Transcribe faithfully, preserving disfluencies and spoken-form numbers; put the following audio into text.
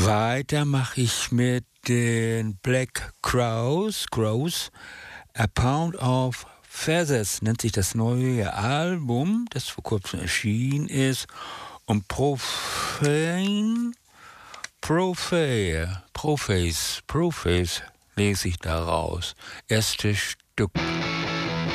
Weiter mache ich mit den Black Crowes, Crows, A Pound of Feathers nennt sich das neue Album, das vor kurzem erschienen ist. Und Profane, Profane, Prophase, Prophase lese ich daraus. Erstes Stück.